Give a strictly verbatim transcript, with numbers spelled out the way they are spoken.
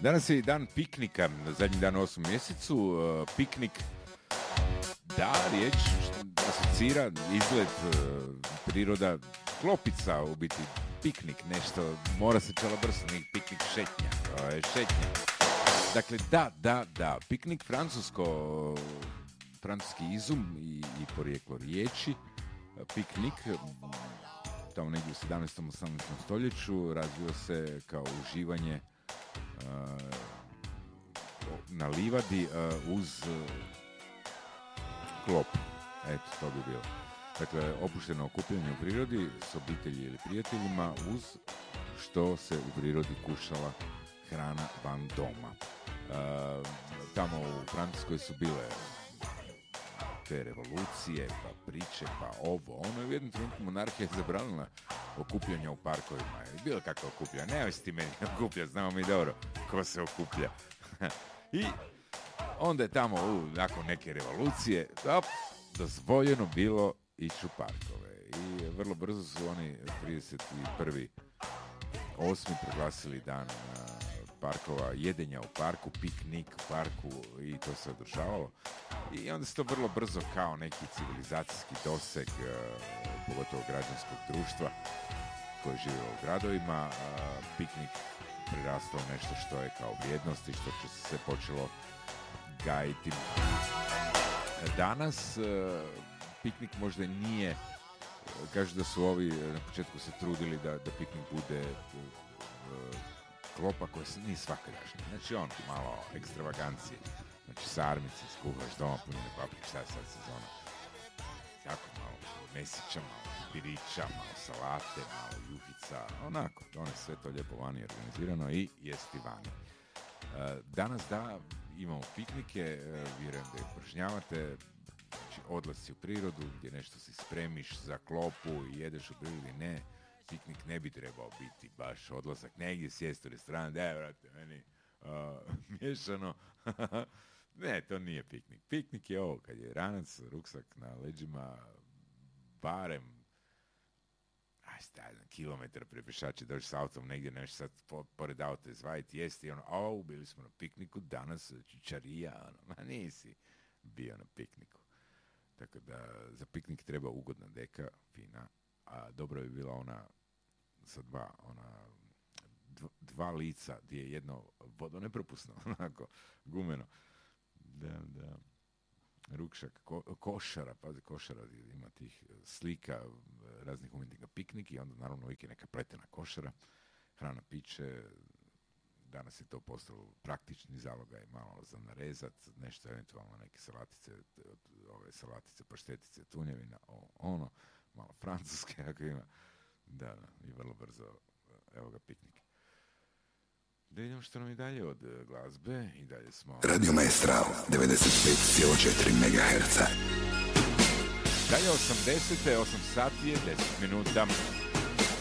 Danas je i dan piknika, zadnji dan u osmom mjesecu. Uh, piknik, da, riječ asocira, izgled, uh, priroda, klopica u biti, piknik, nešto, mora se čela brzo, nije piknik šetnja, to je šetnja. Dakle, da, da, da, piknik francusko, francuski izum i, i porijeklo riječi. Piknik, tamo negdje u sedamnaestom. osamnaestom. stoljeću razvio se kao uživanje uh, na livadi uh, uz uh, klop. Eto, to bi bilo. Dakle, opušteno okupljanje u prirodi s obitelji ili prijateljima uz što se u prirodi kušala hrana van doma. Uh, tamo u Francuskoj su bile te revolucije, pa priče, pa ovo, ono. U jednom trenutku monarhija je zabranila okupljanja u parkovima. I bilo kako okuplja, nemoj si ti meni okuplja, znamo mi dobro ko se okuplja. I onda je tamo, u, nakon neke revolucije, op, dozvoljeno bilo ići u parkove. I vrlo brzo su oni trideset prvi osmi proglasili dan parkova, jedenja u parku, piknik u parku i to se održavalo. I onda se to vrlo brzo kao neki civilizacijski doseg, pogotovo građanskog društva koje žive u gradovima, piknik prirastao nešto što je kao vrijednost i što će se počelo gajiti. Danas piknik možda nije, kažu da su ovi na početku se trudili da, da piknik bude klopa koja se nije svakadašnja. Znači on malo ekstravagancije. Znači sarmice, skuhaš doma, punine paprike, šta je sad sezona? Jako malo mesića, malo pirića, malo salate, malo juhica, onako. One sve to lijepo vani organizirano i jesti vani. Danas da, imamo piknike, vjerujem da ih upražnjavate. Znači odlasci u prirodu gdje nešto si spremiš za klopu i jedeš u prirodi, ne. Piknik ne bi trebao biti baš odlazak negdje, sjesti u restoran, da, vrate, meni uh, miješano. Ne, to nije piknik. Piknik je ovo, kad je ranac, ruksak na leđima, barem aj stajno, kilometar prepešači, dođeš s autom negdje, nešto sad po, pored auta izvajiti, jesti, ono, au, bili smo na pikniku, danas čičarija, ono, ma nisi bio na pikniku. Tako da za piknik treba ugodna deka, fina, a dobro bi bila ona sa dva, ona dva lica gdje je jedno vodonepropusno, onako, gumeno. Da, da. Rukšak, ko, košara, pazi, košara ima tih slika raznih umjetnika, piknik i onda naravno uvijek je neka pletena košara, hrana, piće. Danas je to postalo praktični zalogaj, malo za narezat, nešto eventualno neke salatice, ove salatice, paštetice, tunjevina, ono, malo francuske ako ima. Da, da, i vrlo brzo, evo ga piknik. Da idemo što nam i dalje od glazbe i dalje smo... Radio Maestral, devedeset pet zarez četiri megaherca. Dalje osamdesete, osam sati je deset minuta.